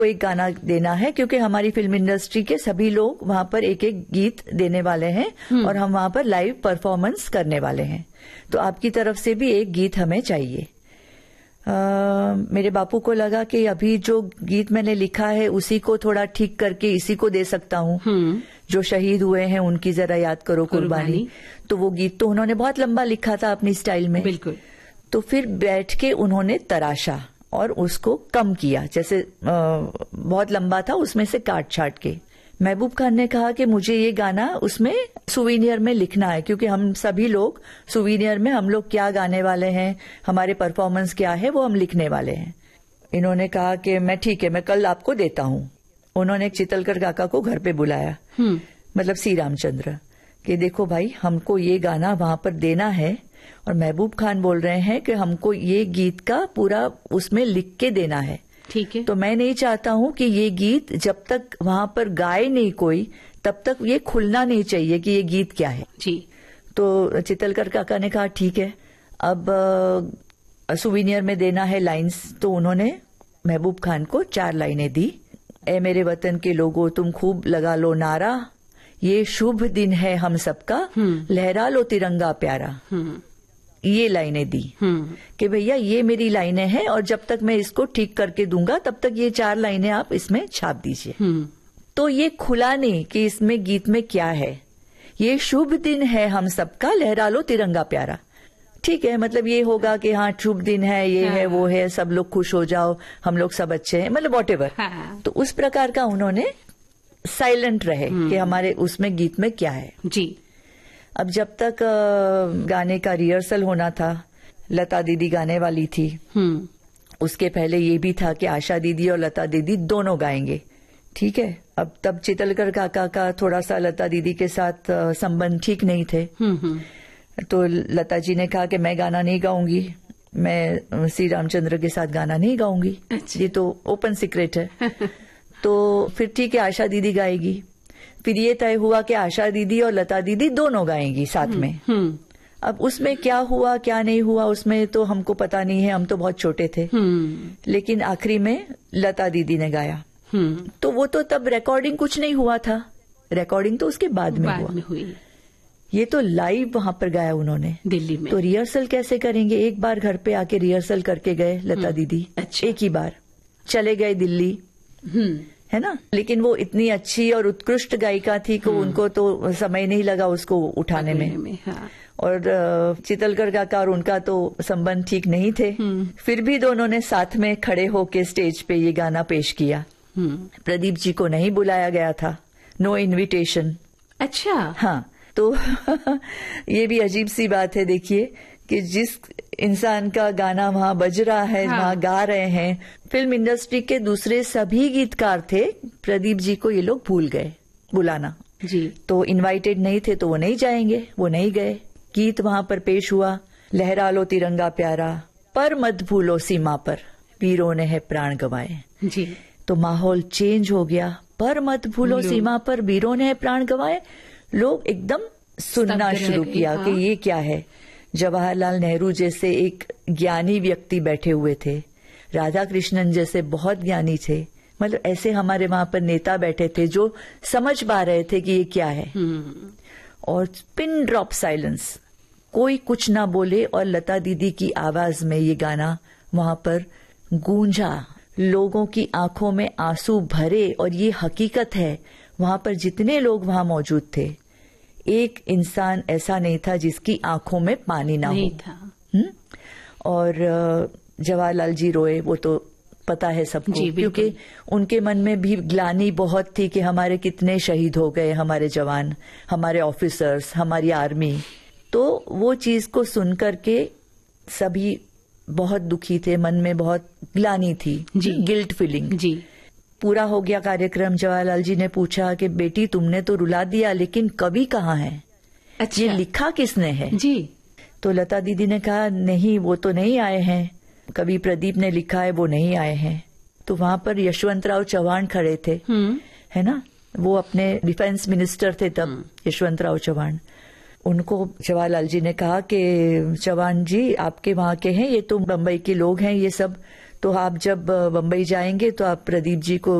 एक गाना देना है, क्योंकि हमारी फिल्म इंडस्ट्री के सभी लोग वहां पर एक एक गीत देने वाले हैं और हम वहां पर लाइव परफॉर्मेंस करने वाले हैं, तो आपकी तरफ से भी एक गीत हमें चाहिए। मेरे बापू को लगा कि अभी जो गीत मैंने लिखा है उसी को थोड़ा ठीक करके इसी को दे सकता हूँ, जो शहीद हुए हैं उनकी जरा याद करो कुर्बानी। तो वो गीत तो उन्होंने बहुत लंबा लिखा था अपनी स्टाइल में, बिल्कुल। तो फिर बैठ के उन्होंने तराशा और उसको कम किया, जैसे बहुत लंबा था उसमें से काट छाट के। महबूब खान ने कहा कि मुझे ये गाना उसमें सुवीनियर में लिखना है, क्योंकि हम सभी लोग सुवीनियर में हम लोग क्या गाने वाले हैं, हमारे परफॉर्मेंस क्या है, वो हम लिखने वाले हैं। इन्होंने कहा कि मैं ठीक है, मैं कल आपको देता हूँ। उन्होंने चितलकर काका को घर पे बुलाया, मतलब सी रामचंद्र, कि देखो भाई हमको ये गाना वहां पर देना है और महबूब खान बोल रहे हैं कि हमको ये गीत का पूरा उसमें लिख के देना है, ठीक है। तो मैं नहीं चाहता हूं कि ये गीत जब तक वहां पर गाए नहीं कोई तब तक ये खुलना नहीं चाहिए कि ये गीत क्या है जी। तो चितलकर काका ने कहा ठीक है, अब सुवीनियर में देना है लाइंस। तो उन्होंने महबूब खान को 4 लाइनें दी। ए मेरे वतन के लोगों तुम खूब लगा लो नारा, ये शुभ दिन है हम सबका, लहरा लो तिरंगा प्यारा। ये लाइनें दी कि भैया ये मेरी लाइनें हैं और जब तक मैं इसको ठीक करके दूंगा तब तक ये 4 लाइनें आप इसमें छाप दीजिए। तो ये खुला नहीं कि इसमें गीत में क्या है। ये शुभ दिन है हम सबका, लहरा लो तिरंगा प्यारा, ठीक है। मतलब ये होगा कि हाँ शुभ दिन है, ये है वो है, सब लोग खुश हो जाओ, हम लोग सब अच्छे हैं, मतलब वॉटेवर। तो उस प्रकार का उन्होंने साइलेंट रहे कि हमारे उसमें गीत में क्या है जी। अब जब तक गाने का रिहर्सल होना था, लता दीदी गाने वाली थी, उसके पहले ये भी था कि आशा दीदी और लता दीदी दोनों गाएंगे, ठीक है। अब तब चितलकर काका का थोड़ा सा लता दीदी के साथ संबंध ठीक नहीं थे, तो लता जी ने कहा कि मैं गाना नहीं गाऊंगी, मैं सी रामचंद्र के साथ गाना नहीं गाऊंगी, ये तो ओपन सीक्रेट है। तो फिर ठीक है आशा दीदी गाएगी। फिर ये तय हुआ कि आशा दीदी और लता दीदी दोनों गाएंगी साथ में। अब उसमें क्या हुआ क्या नहीं हुआ उसमें तो हमको पता नहीं है, हम तो बहुत छोटे थे। लेकिन आखिरी में लता दीदी ने गाया। तो वो तो तब रिकॉर्डिंग कुछ नहीं हुआ था, रिकॉर्डिंग तो उसके बाद में हुई। ये तो लाइव वहां पर गाया उन्होंने दिल्ली में। तो रिहर्सल कैसे करेंगे, एक बार घर पे आके रिहर्सल करके गए लता दीदी, एक ही बार चले गए दिल्ली, है ना। लेकिन वो इतनी अच्छी और उत्कृष्ट गायिका थी कि उनको तो समय नहीं लगा उसको उठाने में। और चितलकर काका और उनका तो संबंध ठीक नहीं थे। फिर भी दोनों ने साथ में खड़े होके स्टेज पे ये गाना पेश किया। प्रदीप जी को नहीं बुलाया गया था, नो इनविटेशन। अच्छा, हाँ। तो ये भी अजीब सी बात है, देखिए कि जिस इंसान का गाना वहां बज रहा है, वहां गा रहे हैं, फिल्म इंडस्ट्री के दूसरे सभी गीतकार थे, प्रदीप जी को ये लोग भूल गए बुलाना जी। तो इनवाइटेड नहीं थे तो वो नहीं जाएंगे, वो नहीं गए। गीत वहां पर पेश हुआ, लहरा लो तिरंगा प्यारा, पर मत भूलो सीमा पर, वीरों ने है प्राण गंवाए जी। तो माहौल चेंज हो गया, पर मत भूलो सीमा पर, वीरों ने है प्राण गंवाए। लोग एकदम सुनना शुरू किया कि ये क्या है। जवाहरलाल नेहरू जैसे एक ज्ञानी व्यक्ति बैठे हुए थे, राधा कृष्णन जैसे बहुत ज्ञानी थे, मतलब ऐसे हमारे वहां पर नेता बैठे थे जो समझ पा रहे थे कि ये क्या है। और पिन ड्रॉप साइलेंस, कोई कुछ ना बोले और लता दीदी की आवाज में ये गाना वहां पर गूंजा, लोगों की आंखों में आंसू भरे। और ये हकीकत है, वहां पर जितने लोग वहां मौजूद थे, एक इंसान ऐसा नहीं था जिसकी आंखों में पानी ना हो था। और जवाहरलाल जी रोए, वो तो पता है सबको, क्योंकि उनके मन में भी ग्लानि बहुत थी कि हमारे कितने शहीद हो गए, हमारे जवान, हमारे ऑफिसर्स, हमारी आर्मी। तो वो चीज को सुन करके सभी बहुत दुखी थे, मन में बहुत ग्लानि थी जी, गिल्ट फीलिंग जी। पूरा हो गया कार्यक्रम। जवाहरलाल जी ने पूछा कि बेटी तुमने तो रुला दिया, लेकिन कवि कहाँ है? अच्छा। ये लिखा किसने है जी? तो लता दीदी ने कहा नहीं, वो तो नहीं आए हैं, कवि प्रदीप ने लिखा है, वो नहीं आए हैं। तो वहां पर यशवंतराव चौहान खड़े थे, है ना, वो अपने डिफेंस मिनिस्टर थे तब, यशवंतराव चौहान। उनको जवाहरलाल जी ने कहा कि चौहान जी आपके वहां के हैं, ये तो बम्बई के लोग हैं ये सब, तो आप जब बम्बई जाएंगे तो आप प्रदीप जी को